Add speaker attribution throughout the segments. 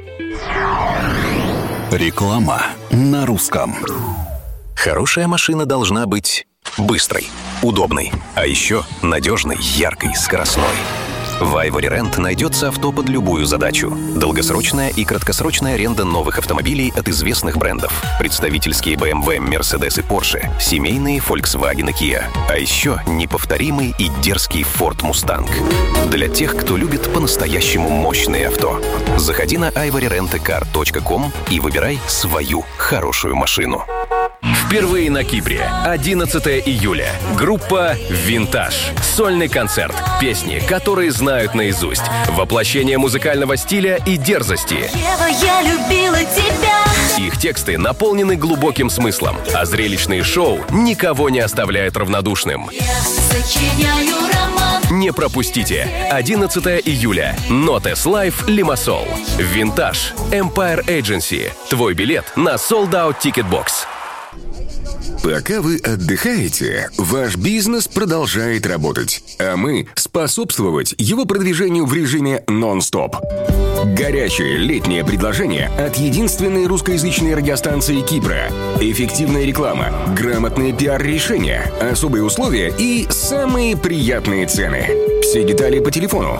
Speaker 1: Реклама на русском.
Speaker 2: Хорошая машина должна быть быстрой, удобной, а еще надежной, яркой, скоростной. В Ivory Rent найдется авто под любую задачу. Долгосрочная и краткосрочная аренда новых автомобилей от известных брендов. Представительские BMW, Mercedes и Porsche. Семейные Volkswagen и Kia. А еще неповторимый и дерзкий Ford Mustang. Для тех, кто любит по-настоящему мощные авто. Заходи на ivoryrentcar.com и выбирай свою хорошую машину.
Speaker 3: Впервые на Кипре. 11 июля. Группа «Винтаж». Сольный концерт. Песни, которые знают наизусть. Воплощение музыкального стиля и дерзости.
Speaker 4: Ева, я любила тебя.
Speaker 3: Их тексты наполнены глубоким смыслом, а зрелищные шоу никого не оставляют равнодушным.
Speaker 4: Я сочиняю роман.
Speaker 3: Не пропустите. 11 июля. Notes Live Limassol. «Винтаж». Empire Agency. Твой билет на Sold Out Ticket Box.
Speaker 5: Пока вы отдыхаете, ваш бизнес продолжает работать, а мы способствовать его продвижению в режиме нон-стоп. Горячее летнее предложение от единственной русскоязычной радиостанции Кипра. Эффективная реклама, грамотные пиар-решения, особые условия и самые приятные цены. Все детали по телефону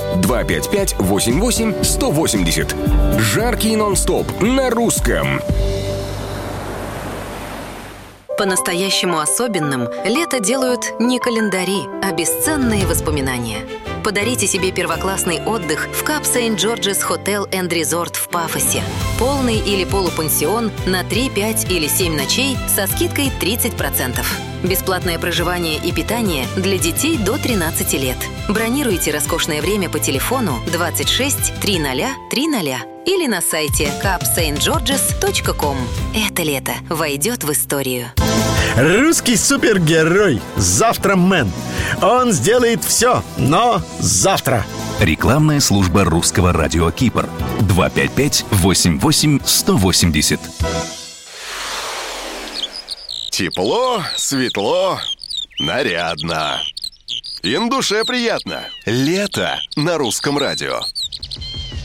Speaker 5: 255-88-180. Жаркий нон-стоп на русском.
Speaker 6: По-настоящему особенным лето делают не календари, а бесценные воспоминания. Подарите себе первоклассный отдых в Cap St. George's Hotel and Resort в Пафосе. Полный или полупансион на 3, 5 или 7 ночей со скидкой 30%. Бесплатное проживание и питание для детей до 13 лет. Бронируйте роскошное время по телефону 26 300 300 или на сайте capstgeorges.com. Это лето войдет в историю.
Speaker 7: Русский супергерой завтра мэн. Он сделает все, но завтра.
Speaker 1: Рекламная служба русского радио Кипр. 255-88-180.
Speaker 8: Тепло, светло, нарядно. И на душе приятно. Лето на русском радио.